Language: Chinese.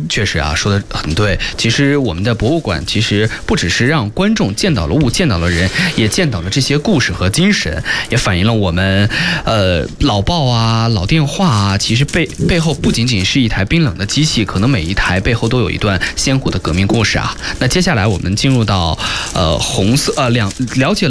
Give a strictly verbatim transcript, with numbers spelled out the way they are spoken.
确实啊，说的很对。其实我们的博物馆其实不只是让观众见到了物、见到了人，也见到了这些故事和精神，也反映了我们呃老报啊、老电话啊，其实背背后不仅仅是一台冰冷的机器，可能每一台背后都有一段鲜活的革命故事啊。那接下来我们进入到呃红色呃两了解。